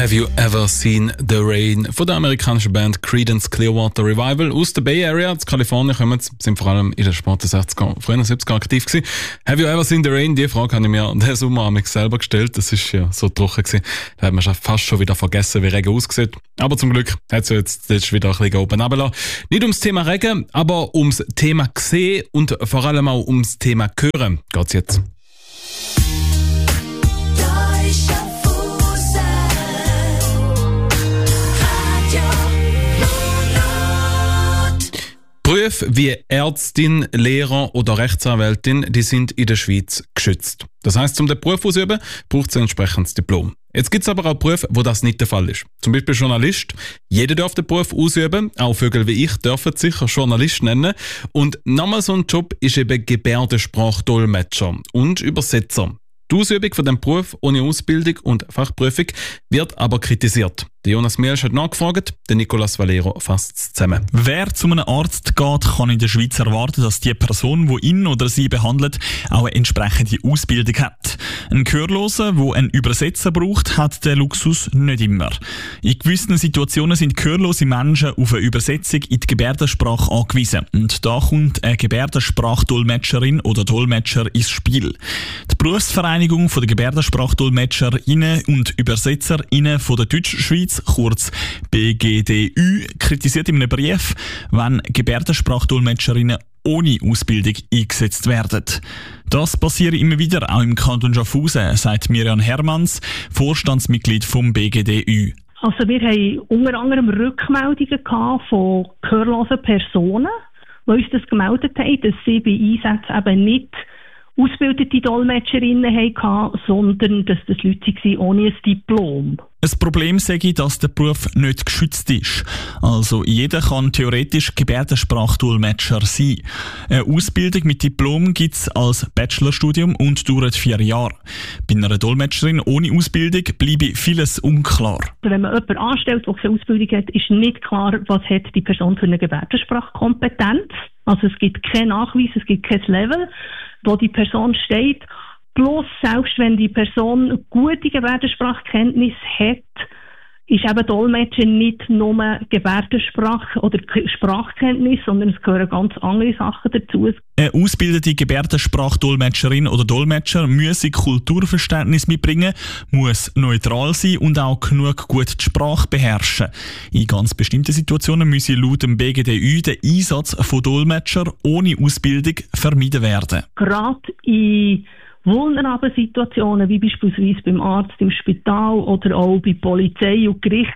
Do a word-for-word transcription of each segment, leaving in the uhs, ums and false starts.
Have You Ever Seen the Rain von der amerikanischen Band Creedence Clearwater Revival aus der Bay Area. In Kalifornien kommen sie, sind vor allem in den späten sechziger, frühen siebziger aktiv gewesen. Have You Ever Seen the Rain? Die Frage habe ich mir diesen Sommer an mich selber gestellt. Das ist ja so trocken gewesen. Da hat man schon fast schon wieder vergessen, wie Regen aussieht. Aber zum Glück hat es jetzt, jetzt wieder ein bisschen oben runtergelassen. Nicht ums Thema Regen, aber ums Thema sehen und vor allem auch ums Thema hören geht's jetzt. Berufe wie Ärztin, Lehrer oder Rechtsanwältin, die sind in der Schweiz geschützt. Das heisst, um den Beruf auszuüben, braucht es ein entsprechendes Diplom. Jetzt gibt es aber auch Berufe, wo das nicht der Fall ist. Zum Beispiel Journalist. Jeder darf den Beruf ausüben. Auch Vögel wie ich dürfen sich Journalist nennen. Und nochmal so ein Job ist eben Gebärdensprachdolmetscher und Übersetzer. Die Ausübung von diesem Beruf ohne Ausbildung und Fachprüfung wird aber kritisiert. Der Jonas Mielsch hat nachgefragt, der Nicolas Valero fasst es zusammen. Wer zu einem Arzt geht, kann in der Schweiz erwarten, dass die Person, die ihn oder sie behandelt, auch eine entsprechende Ausbildung hat. Ein Gehörloser, der einen Übersetzer braucht, hat den Luxus nicht immer. In gewissen Situationen sind gehörlose Menschen auf eine Übersetzung in die Gebärdensprache angewiesen. Und da kommt eine Gebärdensprachdolmetscherin oder Dolmetscher ins Spiel. Die Berufsvereinigung der Gebärdensprachdolmetscherinnen und Übersetzerinnen von der Deutschschweiz, kurz B G D Ü, kritisiert in einem Brief, wenn Gebärdensprachdolmetscherinnen ohne Ausbildung eingesetzt werden. Das passiert immer wieder, auch im Kanton Schaffhausen, sagt Miriam Hermanns, Vorstandsmitglied vom B G D Ü. Also wir haben unter anderem Rückmeldungen gehabt von gehörlosen Personen, die uns das gemeldet haben, dass sie bei Einsätzen eben nicht ausgebildete Dolmetscherinnen hatten, sondern dass das Leute waren ohne ein Diplom. Ein Problem sage ich, dass der Beruf nicht geschützt ist. Also jeder kann theoretisch Gebärdensprachdolmetscher sein. Eine Ausbildung mit Diplom gibt es als Bachelorstudium und dauert vier Jahre. Bei einer Dolmetscherin ohne Ausbildung bleibe vieles unklar. Wenn man jemanden anstellt, der keine Ausbildung hat, ist nicht klar, was hat die Person für eine Gebärdensprachkompetenz. Also es gibt keinen Nachweis, es gibt kein Level, wo die Person steht. Bloß selbst wenn die Person gute Gebärdensprachkenntnis hat, ist eben Dolmetscher nicht nur Gebärdensprache oder Sprachkenntnis, sondern es gehören ganz andere Sachen dazu. Eine ausgebildete Gebärdensprachdolmetscherin oder Dolmetscher muss Kulturverständnis mitbringen, muss neutral sein und auch genug gut die Sprache beherrschen. In ganz bestimmten Situationen müsse laut dem B G D Ü der Einsatz von Dolmetscher ohne Ausbildung vermieden werden. Gerade in vulnerable Situationen, wie beispielsweise beim Arzt im Spital oder auch bei Polizei und Gericht,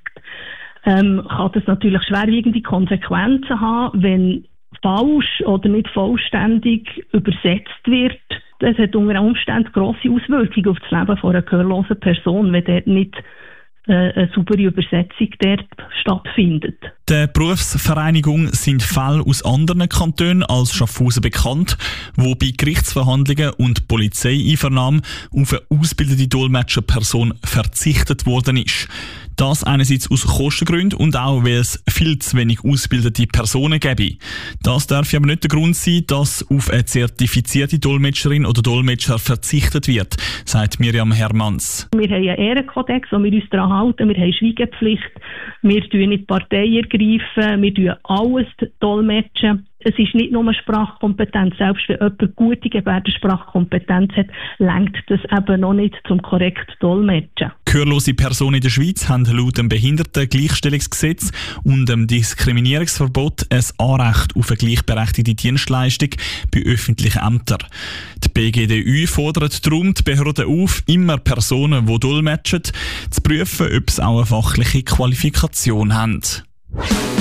ähm, kann das natürlich schwerwiegende Konsequenzen haben, wenn falsch oder nicht vollständig übersetzt wird. Das hat unter Umständen grosse Auswirkungen auf das Leben von einer gehörlosen Person, wenn dort nicht eine saubere Übersetzung dort stattfindet. Der Berufsvereinigung sind Fälle aus anderen Kantonen als Schaffhausen bekannt, wo bei Gerichtsverhandlungen und Polizeieinvernahmen auf eine ausgebildete Dolmetscherperson verzichtet worden ist. Das einerseits aus Kostengründen und auch, weil es viel zu wenig ausgebildete Personen gäbe. Das darf aber nicht der Grund sein, dass auf eine zertifizierte Dolmetscherin oder Dolmetscher verzichtet wird, sagt Miriam Hermanns. Wir haben einen Ehrenkodex, wo wir uns daran halten. Wir haben Schweigepflicht. Wir tun nicht Partei ergreifen. Wir tun alles dolmetschen. Es ist nicht nur Sprachkompetenz. Selbst wenn jemand gute Gebärdensprachkompetenz hat, reicht das eben noch nicht zum korrekten Dolmetschen. Gehörlose Personen in der Schweiz haben laut dem Behindertengleichstellungsgesetz und dem Diskriminierungsverbot ein Anrecht auf eine gleichberechtigte Dienstleistung bei öffentlichen Ämtern. Die B G D Ü fordert darum die Behörden auf, immer Personen, die dolmetschen, zu prüfen, ob sie auch eine fachliche Qualifikation haben.